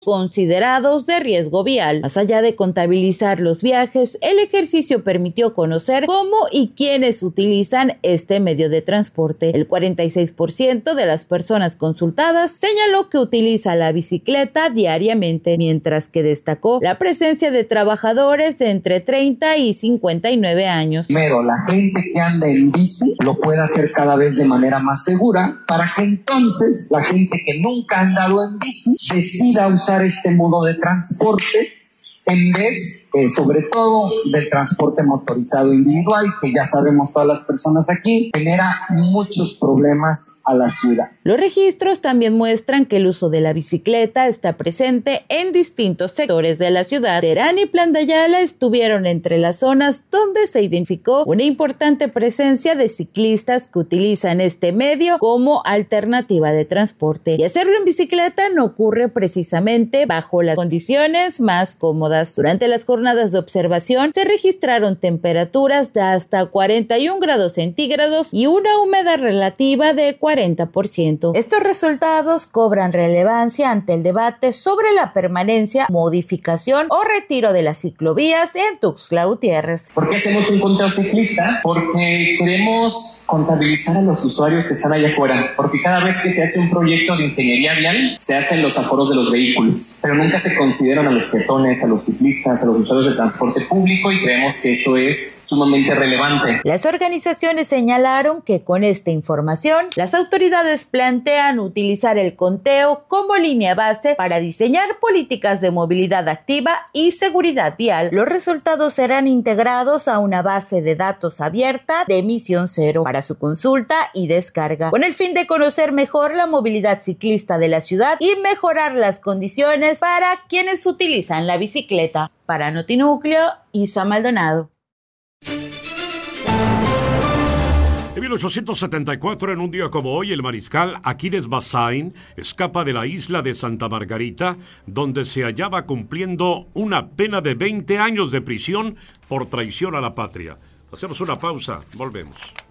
considerados de riesgo vial. Más allá de contabilizar los viajes, el ejercicio permitió conocer cómo y quiénes utilizan este medio de transporte. El 46% de las personas consultadas señaló que utiliza la bicicleta diariamente, mientras que destacó la presencia de trabajadores de entre 30 y 59 años. Primero, la gente que anda en bici lo puede hacer cada vez de manera más segura, para que entonces la gente que nunca ha andado en bici decida usar este modo de transporte en vez, sobre todo, del transporte motorizado individual, que ya sabemos todas las personas aquí, genera muchos problemas a la ciudad. Los registros también muestran que el uso de la bicicleta está presente en distintos sectores de la ciudad. Terán y Plan de Ayala estuvieron entre las zonas donde se identificó una importante presencia de ciclistas que utilizan este medio como alternativa de transporte. Y hacerlo en bicicleta no ocurre precisamente bajo las condiciones más cómodas. Durante las jornadas de observación se registraron temperaturas de hasta 41 grados centígrados y una humedad relativa de 40%. Estos resultados cobran relevancia ante el debate sobre la permanencia, modificación o retiro de las ciclovías en Tuxtla Gutiérrez. ¿Por qué hacemos un conteo ciclista? Porque queremos contabilizar a los usuarios que están allá afuera, porque cada vez que se hace un proyecto de ingeniería vial, se hacen los aforos de los vehículos, pero nunca se consideran a los peatones, a los ciclistas, a los usuarios de transporte público, y creemos que esto es sumamente relevante. Las organizaciones señalaron que con esta información, las autoridades plantean utilizar el conteo como línea base para diseñar políticas de movilidad activa y seguridad vial. Los resultados serán integrados a una base de datos abierta de emisión cero para su consulta y descarga, con el fin de conocer mejor la movilidad ciclista de la ciudad y mejorar las condiciones para quienes utilizan la bicicleta. Para Notinúcleo, Isa Maldonado. En 1874, en un día como hoy, el mariscal Aquiles Bassain escapa de la isla de Santa Margarita, donde se hallaba cumpliendo una pena de 20 años de prisión por traición a la patria. Hacemos una pausa, volvemos.